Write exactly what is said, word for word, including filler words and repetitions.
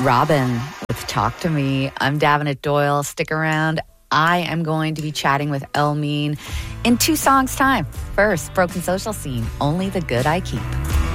Robin with Talk to Me. I'm Davenant Doyle. Stick around. I am going to be chatting with El Mean in two songs' time. First, Broken Social Scene, Only the Good I Keep.